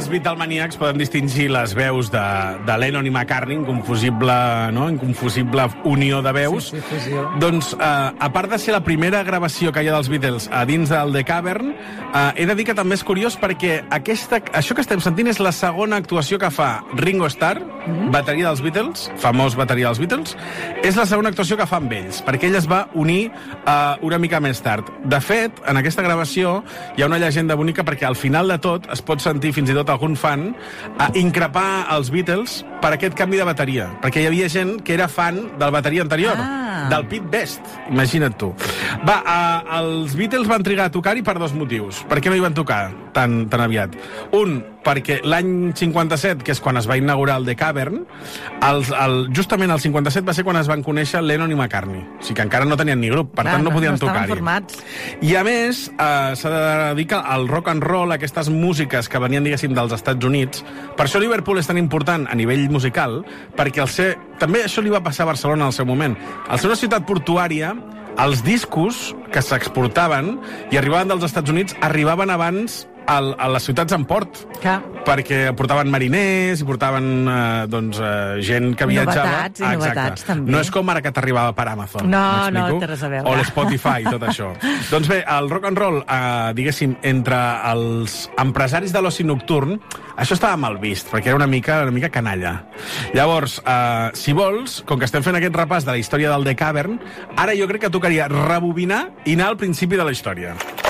més Beatlemaníacs podem distingir les veus de Lennon i McCartney, inconfusible unió de veus. Sí, fusió. Doncs, a part de ser la primera gravació que hi ha dels Beatles a dins del The Cavern, he de dir que també és curiós perquè això que estem sentint és la segona actuació que fa Ringo Starr, bateria dels Beatles, famós bateria dels Beatles, és la segona actuació que fa amb ells, perquè ell es va unir una mica més tard. De fet, en aquesta gravació hi ha una llegenda bonica perquè al final de tot es pot sentir fins i tot algun fan increpar els Beatles per aquest canvi de bateria, perquè hi havia gent que era fan del bateria anterior, del Pete Best, imagina't tu. Els Beatles van trigar a tocar-hi per dos motius. Per què no hi van tocar tan aviat? Un, perquè l'any 57, que és quan es va inaugurar el The Cavern, justament el 57 va ser quan es van conèixer Lennon i McCartney. O sigui que encara no tenien ni grup, per tant no podien tocar-hi. I a més, s'ha de dir que el rock and roll, aquestes músiques que venien, diguéssim, dels Estats Units, per això Liverpool és tan important a nivell musical, perquè també això li va passar a Barcelona al seu moment. Al ser una ciutat portuària, els discos que s'exportaven i arribaven dels Estats Units arribaven abans a les ciutats en port, perquè portaven mariners i portaven gent que viatjava. Novetats, també. No és com ara que t'arribava per Amazon. No té res a veure. O l'Spotify, tot això. Doncs bé, el rock and roll, diguéssim, entre els empresaris de l'oci nocturn, això estava mal vist, perquè era una mica canalla. Llavors, si vols, com que estem fent aquest repàs de la història del The Cavern, ara jo crec que tocaria rebobinar i anar al principi de la història.